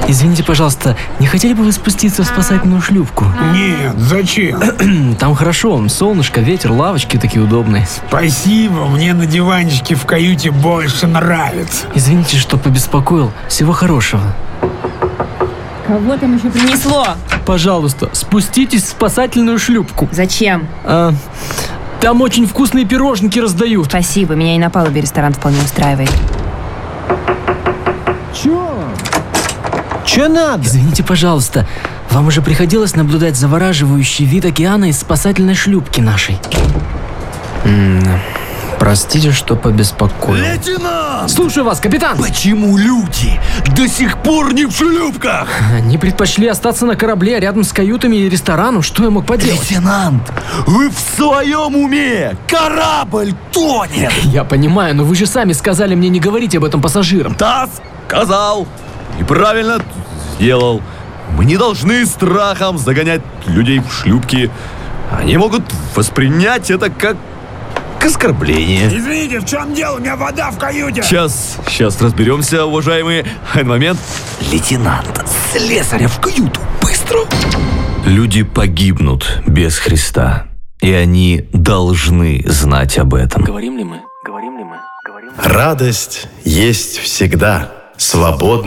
Извините, пожалуйста, не хотели бы вы спуститься в спасательную шлюпку? Нет, зачем? Там хорошо, солнышко, ветер, лавочки такие удобные. Спасибо, мне на диванчике в каюте больше нравится. Извините, что побеспокоил. Всего хорошего. Кого там еще принесло? Пожалуйста, спуститесь в спасательную шлюпку. Зачем? Там очень вкусные пироженки раздают. Спасибо, меня и на палубе ресторан вполне устраивает. Че надо? Извините, пожалуйста, вам уже приходилось наблюдать завораживающий вид океана из спасательной шлюпки нашей? Простите, что побеспокоил. Лейтенант! Слушаю вас, капитан! Почему люди до сих пор не в шлюпках? Они предпочли остаться на корабле рядом с каютами и рестораном. Что я мог поделать? Лейтенант, вы в своем уме? Корабль тонет! Я понимаю, но вы же сами сказали мне не говорить об этом пассажирам. Да, сказал. И правильно сделал. Мы не должны страхом загонять людей в шлюпки. Они могут воспринять это как оскорбление. Извините, в чем дело? У меня вода в каюте. Сейчас разберемся, уважаемые. Один момент. Лейтенант, слесаря в каюту, быстро. Люди погибнут без Христа, и они должны знать об этом. Говорим ли мы? Радость есть всегда. Свободно.